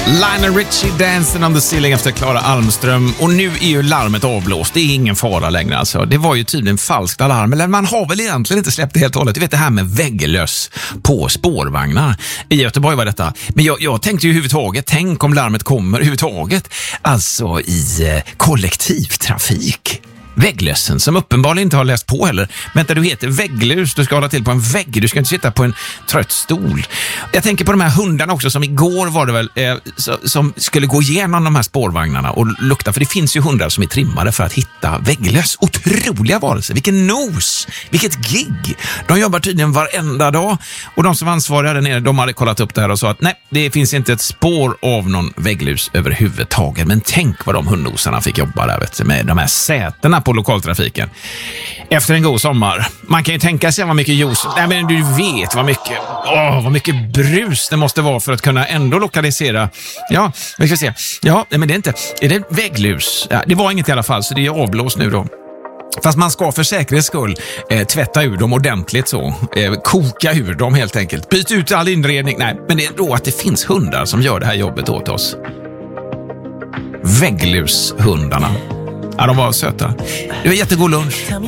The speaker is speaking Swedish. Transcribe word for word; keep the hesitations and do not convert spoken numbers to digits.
Lionel Richie, Dancing on the Ceiling efter Clara Almström. Och nu är ju larmet avblåst. Det är ingen fara längre alltså. Det var ju tydligen falskt alarm. Eller man har väl egentligen inte släppt det helt och hållet. Du vet det här med vägglöss på spårvagnar. I Göteborg var detta. Men jag, jag tänkte ju överhuvudtaget, tänk om larmet kommer överhuvudtaget. Alltså i eh, kollektivtrafik. Vägglössen som uppenbarligen inte har läst på heller. Vänta, du heter vägglös, du ska hålla till på en vägg, du ska inte sitta på en trött stol. Jag tänker på de här hundarna också som igår var det väl eh, så, som skulle gå igenom de här spårvagnarna och lukta, för det finns ju hundar som är trimmade för att hitta vägglöss. Otroliga varelser, vilken nos, vilket gig. De jobbar tydligen varenda dag och de som var ansvariga där nere, de hade kollat upp det här och sa att nej, det finns inte ett spår av någon vägglös överhuvudtaget. Men tänk vad de hundnosarna fick jobba där, vet du, med de här sätena på lokaltrafiken. Efter en god sommar. Man kan ju tänka sig vad mycket juice. Nej, men du vet vad mycket åh, vad mycket brus det måste vara för att kunna ändå lokalisera. Ja, vi ska se. Ja, men det är inte. Är det vägglus? Ja, det var inget i alla fall, så det är avblåst nu då. Fast man ska för säkerhets skull eh, tvätta ur dem ordentligt så. Eh, koka ur dem helt enkelt. Byt ut all inredning. Nej, men det är då att det finns hundar som gör det här jobbet åt oss. Vägglushundarna. Ja, de var söta. Det var jättegod lunch.